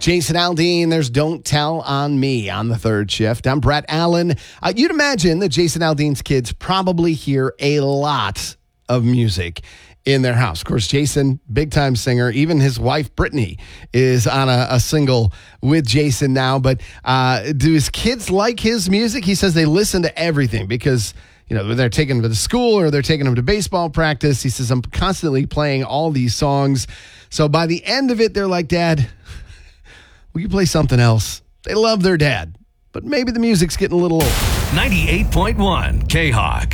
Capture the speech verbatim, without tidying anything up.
Jason Aldean, there's Don't Tell on Me on the third shift. I'm Brett Allen. Uh, you'd imagine that Jason Aldean's kids probably hear a lot of music in their house. Of course, Jason, big-time singer. Even his wife, Brittany, is on a, a single with Jason now. But uh, do his kids like his music? He says they listen to everything because, you know, they're taking him to school or they're taking him to baseball practice. He says, I'm constantly playing all these songs. So by the end of it, they're like, Dad, will you play something else? They love their dad, but maybe the music's getting a little old. ninety-eight point one K-Hawk.